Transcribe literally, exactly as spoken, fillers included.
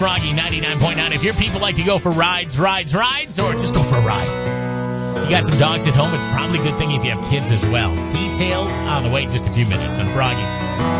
Froggy ninety-nine point nine. If your people like to go for rides, rides, rides, or just go for a ride. You got some dogs at home, it's probably a good thing if you have kids as well. Details on the way in just a few minutes on Froggy.